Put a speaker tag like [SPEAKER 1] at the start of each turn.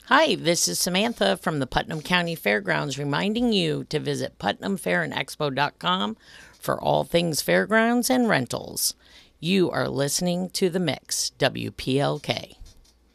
[SPEAKER 1] Hi, this is Samantha from the Putnam County Fairgrounds reminding you to visit putnamfairandexpo.com for all things fairgrounds and rentals. You are listening to The Mix, WPLK.